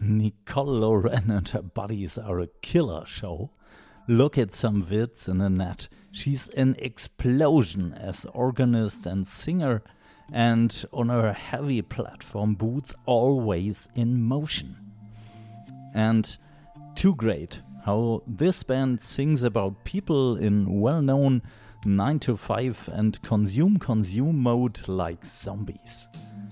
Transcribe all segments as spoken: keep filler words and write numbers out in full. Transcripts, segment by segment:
Nicole Loren and her buddies are a killer show. Look at some vids in the net. She's an explosion as organist and singer, and on her heavy platform boots always in motion. And too great how this band sings about people in well-known nine to five and consume consume mode like zombies.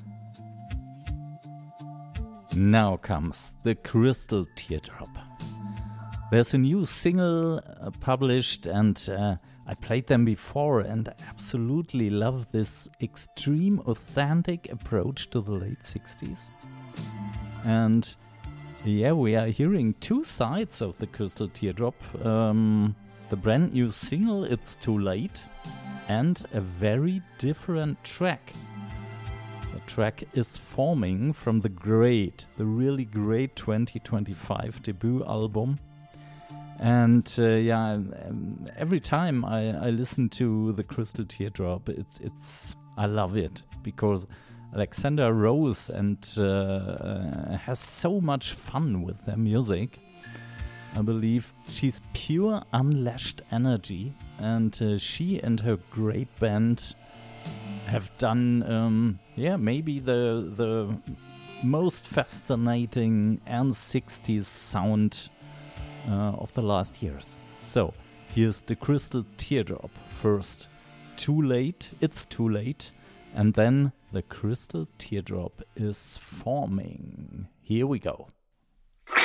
Now comes the Crystal Teardrop. There's a new single uh, published, and uh, I played them before, and I absolutely love this extreme authentic approach to the late sixties. And yeah, we are hearing two sides of the Crystal Teardrop. Um, the brand new single, It's Too Late, and a very different track. The track is forming from the great, the really great twenty twenty-five debut album. And uh, yeah, um, every time I, I listen to the Crystal Teardrop, it's it's I love it because Alexandra Rose and uh, uh, has so much fun with their music. I believe she's pure unlashed energy, and uh, she and her great band have done um, yeah maybe the the most fascinating and sixties sound Uh, of the last years. So here's the Crystal Teardrop. First, Too Late, It's Too Late, and then the Crystal Teardrop is forming. Here we go.